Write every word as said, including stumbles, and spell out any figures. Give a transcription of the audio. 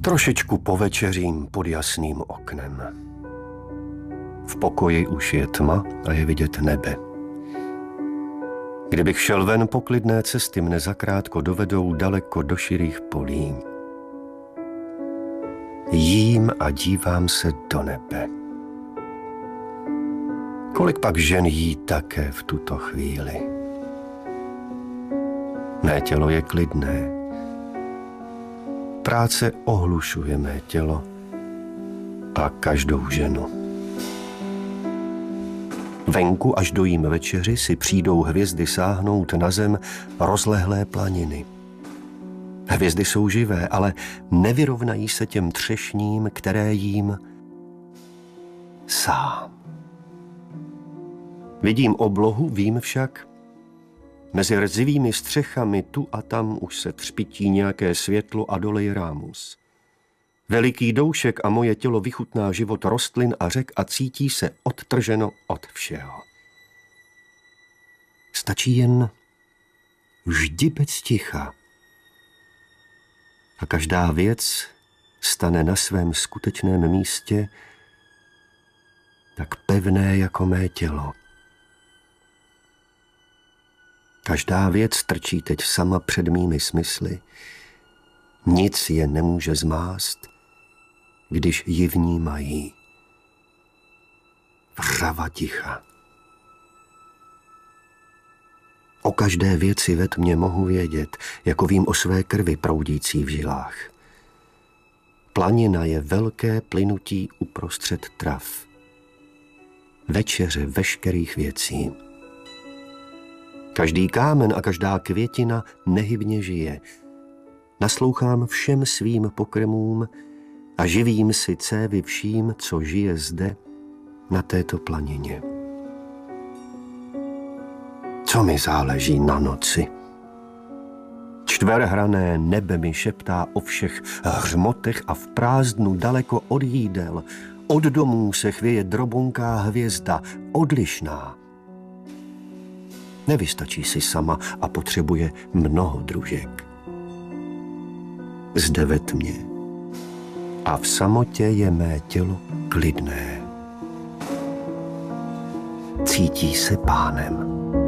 Trošičku povečeřím pod jasným oknem. V pokoji už je tma a je vidět nebe. Kdybych šel ven, po klidné cesty mne zakrátko dovedou daleko do širých polí. Jím a dívám se do nebe. Kolik pak žen jí také v tuto chvíli? Mé tělo je klidné. Práce ohlušuje mé tělo a každou ženu. Venku, až dojím večeři, si přijdou hvězdy sáhnout na zem rozlehlé planiny. Hvězdy jsou živé, ale nevyrovnají se těm třešním, které jím sám. Vidím oblohu, vím však, mezi rzivými střechami tu a tam už se třpití nějaké světlo a dole je rámus. Veliký doušek a moje tělo vychutná život rostlin a řek a cítí se odtrženo od všeho. Stačí jen vždy bez ticha. A každá věc stane na svém skutečném místě tak pevné jako mé tělo. Každá věc trčí teď sama před mými smysly. Nic je nemůže zmást, když ji vnímají. Vřava ticha. O každé věci ve tmě mohu vědět, jako vím o své krvi proudící v žilách. Planina je velké plynutí uprostřed trav. Večeře veškerých věcí. Každý kámen a každá květina nehybně žije. Naslouchám všem svým pokrmům a živím si cévy vším, co žije zde, na této planině. Co mi záleží na noci? Čtverhrané nebe mi šeptá o všech hřmotech a v prázdnu daleko od jídel, od domů se chvěje drobonká hvězda, odlišná. Nevystačí si sama a potřebuje mnoho družek. Zde ve tmě a v samotě je mé tělo klidné. Cítí se pánem.